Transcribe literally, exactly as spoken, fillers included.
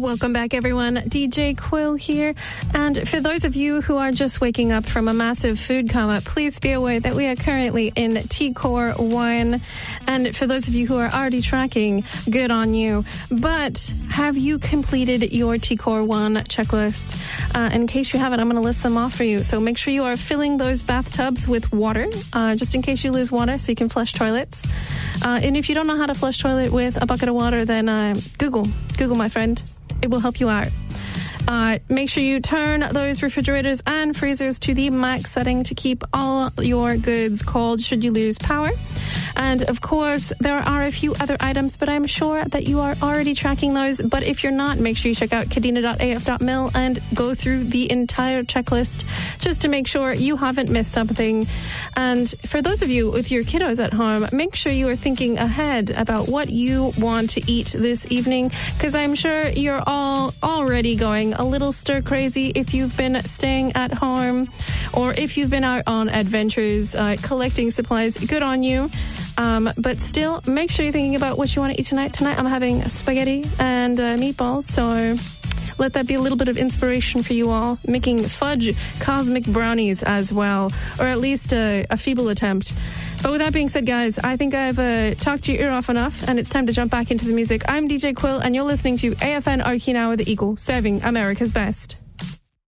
Welcome back, everyone. D J Quill here. And for those of you who are just waking up from a massive food coma, please be aware that we are currently in T Core one. And for those of you who are already tracking, good on you. But have you completed your T Core one checklist? Uh, in case you haven't, I'm going to list them off for you. So make sure you are filling those bathtubs with water, uh, just in case you lose water, so you can flush toilets. Uh, and if you don't know how to flush toilet with a bucket of water, then uh, Google. Google, my friend. It will help you out. Uh, make sure you turn those refrigerators and freezers to the max setting to keep all your goods cold should you lose power. And of course, there are a few other items, but I'm sure that you are already tracking those. But if you're not, make sure you check out kadena dot a f dot mil and go through the entire checklist just to make sure you haven't missed something. And for those of you with your kiddos at home, make sure you are thinking ahead about what you want to eat this evening, because I'm sure you're all already going a little stir crazy if you've been staying at home or if you've been out on adventures uh, collecting supplies. Good on you. Um, but still, make sure you're thinking about what you want to eat tonight. Tonight I'm having spaghetti and uh, meatballs, so let that be a little bit of inspiration for you all. Making fudge cosmic brownies as well, or at least a, a feeble attempt. But with that being said, guys, I think I've uh, talked your ear off enough, and it's time to jump back into the music. I'm D J Quill, and you're listening to A F N Okinawa The Eagle, serving America's best.